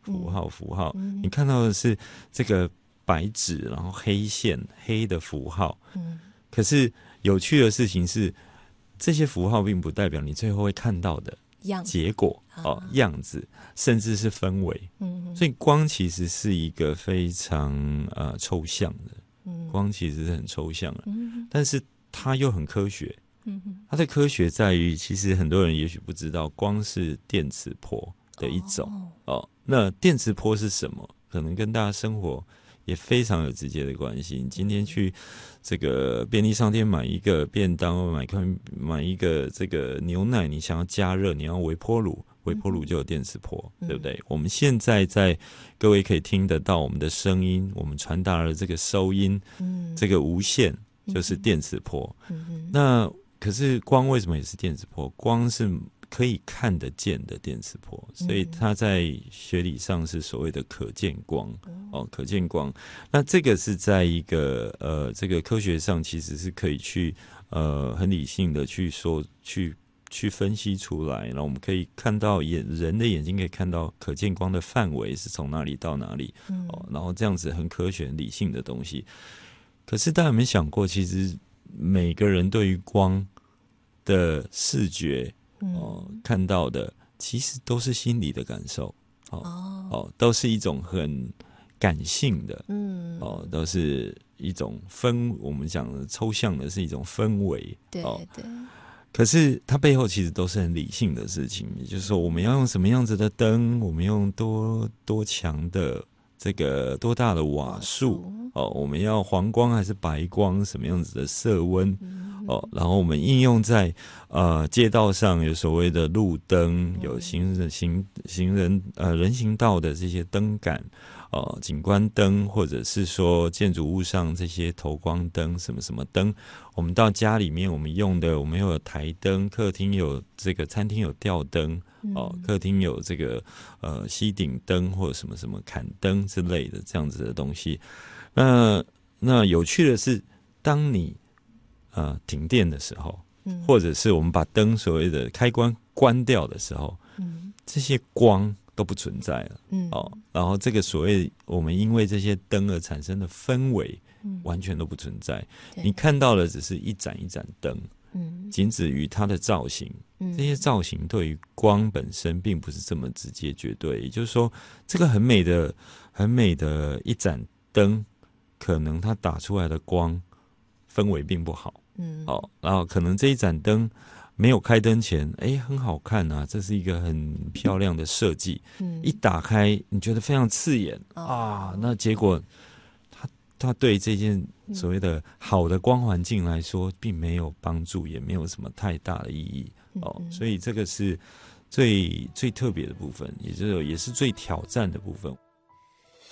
符号，你看到的是这个白纸，然后黑线黑的符号，可是有趣的事情是，这些符号并不代表你最后会看到的结果样子，甚至是氛围。所以光其实是一个非常抽象的，光其实是很抽象的，但是它又很科学。它的科学在于，其实很多人也许不知道，光是电磁波的一种那电磁波是什么？可能跟大家生活也非常有直接的关系。你今天去这个便利商店买一个便当，买一个这个牛奶，你想要加热，你要微波炉，微波炉就有电磁波，对不对？我们现在在各位可以听得到我们的声音，我们传达了这个收音，这个无线就是电磁波。那可是光为什么也是电磁波？光是可以看得见的电磁波，所以它在学理上是所谓的可见光可见光。那这个是在一个这个科学上其实是可以去很理性的去说去分析出来，然后我们可以看到人的眼睛可以看到可见光的范围是从哪里到哪里然后这样子很科学很理性的东西。可是大家有没有想过，其实每个人对于光的视觉看到的其实都是心理的感受都是一种很感性的都是一种我们讲的抽象的是一种氛围对。 可是它背后其实都是很理性的事情，也就是说我们要用什么样子的灯，我们用多强的这个多大的瓦数我们要黄光还是白光，什么样子的色温然后我们应用在街道上，有所谓的路灯，有人行道的这些灯杆景观灯，或者是说建筑物上这些投光灯，什么什么灯。我们到家里面我们用的，我们有台灯，客厅有这个餐厅有吊灯客厅有这个吸顶灯或者什么什么砍灯之类的这样子的东西。那有趣的是，当你停电的时候或者是我们把灯所谓的开关关掉的时候这些光都不存在了然后这个所谓我们因为这些灯而产生的氛围完全都不存在你看到的只是一盏一盏灯仅止于它的造型这些造型对于光本身并不是这么直接绝对，也就是说这个很美的一盏灯，可能它打出来的光氛围并不好然后可能这一盏灯没有开灯前很好看啊，这是一个很漂亮的设计一打开你觉得非常刺眼那结果它对这件所谓的好的光环境来说并没有帮助，也没有什么太大的意义所以这个是最特别的部分，也是最挑战的部分。